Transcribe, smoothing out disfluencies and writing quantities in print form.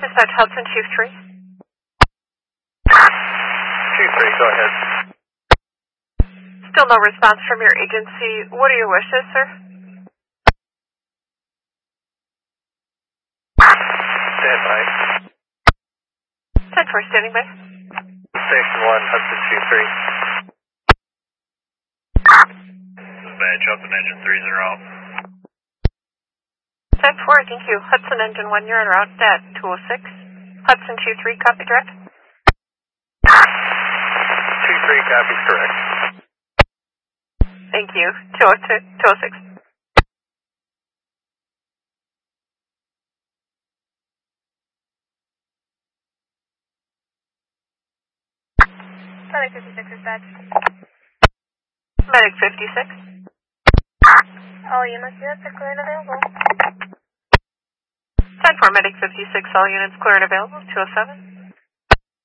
Dispatch Hudson, Chief 3. Chief 3, go ahead. Still no response from your agency. What are your wishes, sir? Stand by. 10-4, standing by. Station 1, Hudson, Chief 3. Dispatch, Hudson Engine 30 out. 10-4, thank you. Hudson Engine 1, you're en route at 206. Hudson, Chief 3, copy direct. Chief 3, copies correct. Thank you. 206. Medic 56 dispatch. Medic 56. All units are clear and available. 10-4, Medic 56, all units clear and available. 207.